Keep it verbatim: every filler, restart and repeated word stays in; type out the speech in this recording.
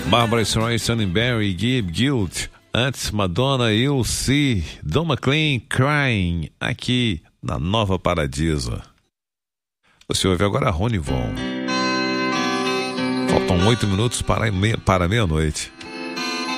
Barbra Streisand e Barry Gibb, Guilt. Antes, Madonna e U C, Don McLean, Crying, aqui na Nova Paradiso. Você ouve agora Rony Von. Faltam oito minutos para, meia, para meia-noite.